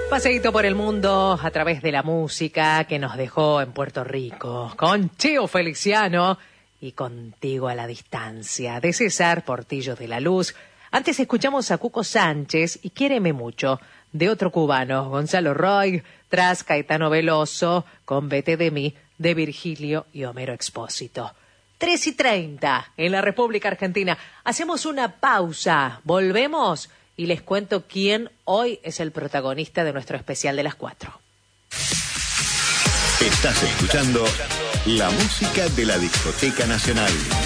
Paseíto por el mundo a través de la música que nos dejó en Puerto Rico, con Cheo Feliciano y Contigo a la Distancia, de César Portillo de la Luz. Antes escuchamos a Cuco Sánchez y Quiéreme Mucho, de otro cubano, Gonzalo Roig, tras Caetano Veloso, con Vete de mí, de Virgilio y Homero Expósito. 3:30 en la República Argentina. Hacemos una pausa, volvemos y les cuento quién hoy es el protagonista de nuestro especial de las 4. Estás escuchando la música de la Discoteca Nacional.